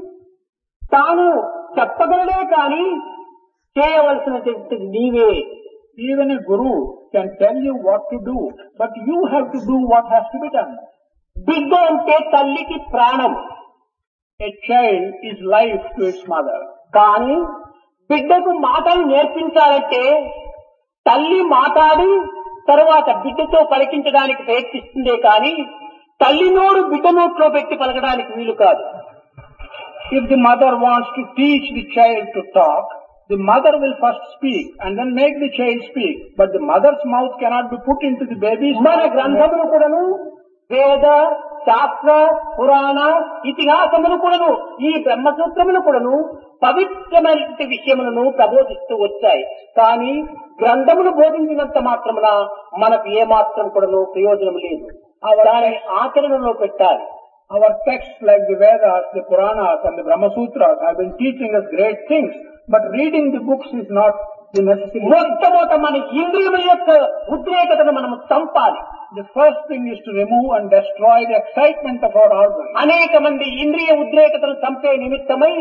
తాను చెప్పగలడే కానీ చేయవలసినటువంటి నీవే. Even a guru can tell you what to do, but you have to do what has to be done. బిడ్డ అంటే తల్లికి ప్రాణం. A child is life to its mother. కానీ బిడ్డకు మాటలు నేర్పించాలంటే తల్లి మాట్లాడి తరువాత బిడ్డతో పలికించడానికి ప్రయత్నిస్తుందే కానీ తల్లి నోరు బిడ్డ నోట్లో పెట్టి పలకడానికి వీలు కాదు. If the mother wants to teach the child to talk, the mother will first speak and then make the child speak. But the mother's mouth cannot be put into the baby's మన mouth. గ్రంథములు కూడాను వేద శాస్త్ర పురాణ ఇతిహాసములు కూడాను ఈ బ్రహ్మసూత్రములు కూడాను పవిత్రమైనటువంటి విషయములను ప్రబోధిస్తూ వచ్చాయి. కానీ గ్రంథములు బోధించినంత మాత్రమున మనకు ఏమాత్రం కూడాను ప్రయోజనం లేదు. దానిని ఆచరణలో పెట్టాలి. Our texts like the Vedas, the Puranas and the Brahma Sutras have been teaching us great things, but reading the books is not the necessary. మొట్టమొదట మన ఇంద్రియముల యొక్క ఉద్రేకతను మనం చంపాలి. The first thing is to remove and destroy the excitement of our organs. అనేక మంది ఇంద్రియ ఉద్రేకతను చంపే నిమిత్తమై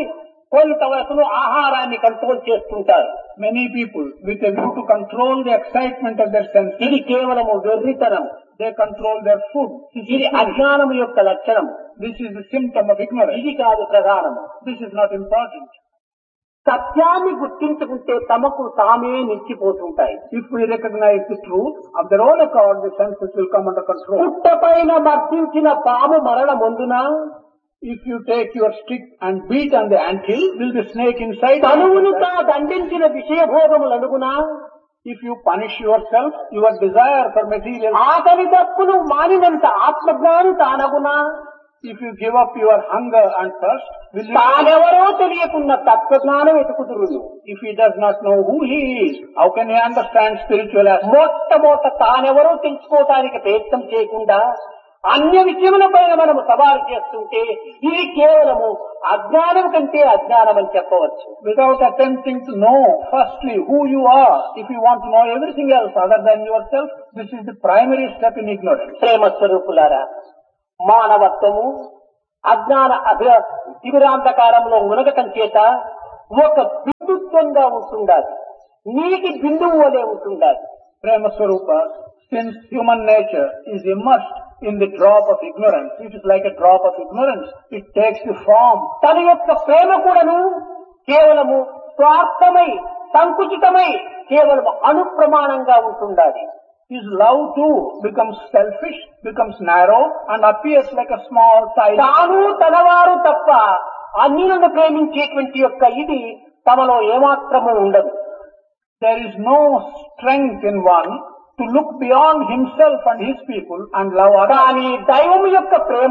కొంతవరకు ఆహారాన్ని కంట్రోల్ చేస్తుంటారు. Many people, with a view to control the excitement of their senses, ఇది కేవలము వెర్రితనం. they control their food. ఇది అజ్ఞానము యొక్క లక్షణం. This is the symptom of ignorance. ఇది కాదు ప్రధానము. This is not important. సత్యాన్ని గుర్తించుకుంటే తమకు తామే నిలిచిపోతుంటాయి. If we recognize the truth, of their own accord, the senses will come under control. పుట్టపైన మర్దించిన పాము మరణమందున If you take your stick and beat on the anthill, will the snake inside? తనువును తా దండించిన విషయభోగములనుగునా If you punish yourself, your desire for material, ఆకలి దప్పులు మానినంత ఆత్మజ్ఞాని తానగునా if you give up your hunger and thirst, will you, తానెవరో తెలియకున్న తత్వజ్ఞానం వెతుకుదురును. if he does not know who he is, how can he understand spiritual aspects? మొట్టమొదట తానెవరో తెలుసుకోవడానికి ప్రయత్నం చేయకుండా అన్య విషయములపైన మనము సవాలు చేస్తుంటే ఇది కేవలము అజ్ఞానం కంటే అజ్ఞానం అని చెప్పవచ్చు. Without attempting to know firstly who you are, if you want to know everything else other than yourself, this is the primary step in ignorance. ప్రేమ స్వరూపులారా, మానవత్వము అజ్ఞాన అభి శిబిరాంతకారంలో మునగటం చేత ఒక బిందుత్వంగా ఉంటుండాలి. నీటి బిందువు వలె ఉంటుండాలి. Prema Swarupa, since human nature is immersed in the drop of ignorance, it is like a drop of ignorance. It takes the form. తన యొక్క ప్రేమ కూడాను కేవలము స్వార్థమై సంకుచితమై కేవలం అనుప్రమాణంగా ఉంటుండాలి. His love too becomes selfish, becomes narrow, and appears like a small size. తాను తనవారు తప్ప అన్యులను ప్రేమించేటువంటి యొక్క ఇది తమలో ఏమాత్రము ఉండదు. There is no strength in one to look beyond himself and his people and love others. కానీ దైవం యొక్క ప్రేమ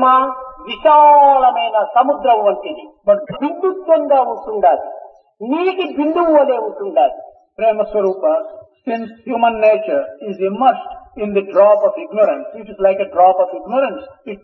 విశాలమైన సముద్రం వంటిది. But బిందుత్వంగా ఉంటుండాలి. నీటి బిందువు వలె ఉంటుండాలి. Prema Swarupa, since human nature is immersed in the drop of ignorance, it is like a drop of ignorance. It